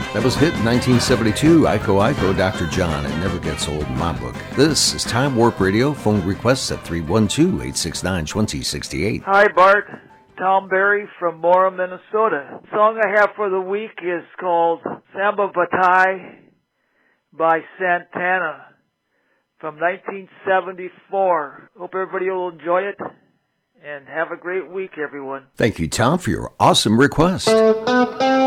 That was hit in 1972, Iko Iko, Dr. John. It never gets old in my book. This is Time Warp Radio. Phone requests at 312-869-2068. Hi, Bart. Tom Berry from Mora, Minnesota. The song I have for the week is called Samba Batai by Santana from 1974. Hope everybody will enjoy it, and have a great week, everyone. Thank you, Tom, for your awesome request.